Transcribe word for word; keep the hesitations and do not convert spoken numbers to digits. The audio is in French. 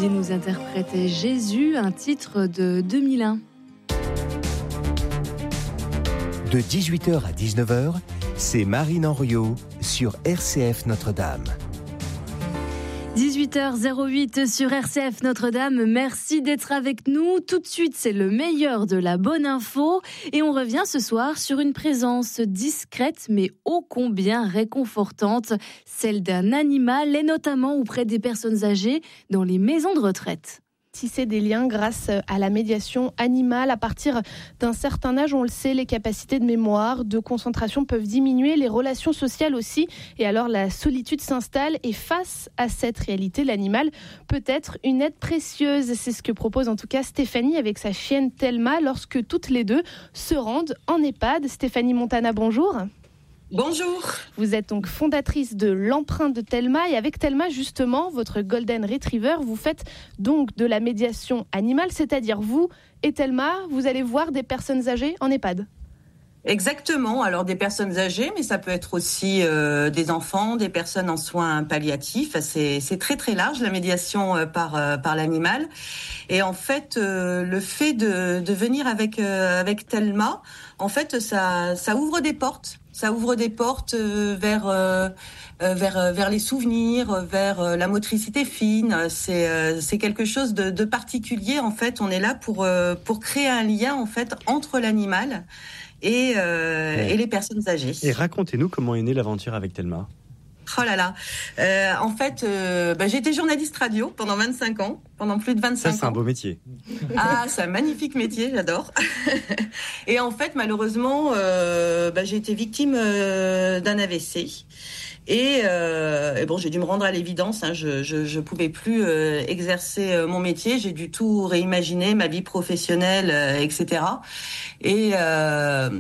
Hallyday nous interprétait Jésus, un titre de deux mille un. De dix-huit heures à dix-neuf heures, c'est Marine Henriot sur R C F Notre-Dame. dix-huit heures huit sur R C F Notre-Dame, merci d'être avec nous. Tout de suite, c'est le meilleur de la bonne info. Et on revient ce soir sur une présence discrète mais ô combien réconfortante, celle d'un animal et notamment auprès des personnes âgées dans les maisons de retraite. Tisser des liens grâce à la médiation animale. À partir d'un certain âge, on le sait, les capacités de mémoire, de concentration peuvent diminuer, les relations sociales aussi. Et alors la solitude s'installe et face à cette réalité, l'animal peut être une aide précieuse. C'est ce que propose en tout cas Stéphanie avec sa chienne Thelma lorsque toutes les deux se rendent en EHPAD. Stéphanie Montana, bonjour. Bonjour. Vous êtes donc fondatrice de l'empreinte de Thelma et avec Thelma justement, votre Golden Retriever, vous faites donc de la médiation animale, c'est-à-dire vous et Thelma, vous allez voir des personnes âgées en EHPAD. Exactement, alors des personnes âgées, mais ça peut être aussi euh, des enfants, des personnes en soins palliatifs. C'est, c'est très très large la médiation euh, par euh, par l'animal. Et en fait, euh, le fait de de venir avec euh, avec Thelma, en fait, ça ça ouvre des portes. Ça ouvre des portes euh, vers euh, vers vers les souvenirs, vers euh, la motricité fine. C'est euh, c'est quelque chose de, de particulier. En fait, on est là pour euh, pour créer un lien en fait entre l'animal et, euh, ouais. et les personnes âgées. Et racontez-nous comment est née l'aventure avec Thelma. Oh là là. Euh, en fait, euh, bah, j'ai été journaliste radio pendant vingt-cinq ans, pendant plus de vingt-cinq ans. Ça, c'est un beau métier. Ah, c'est un magnifique métier, j'adore. Et en fait, malheureusement, euh, bah, j'ai été victime euh, d'un A V C. Et, euh, et bon, j'ai dû me rendre à l'évidence. Hein, je, je, je pouvais plus euh, exercer euh, mon métier. J'ai dû tout réimaginer, ma vie professionnelle, euh, et cetera. Et, euh,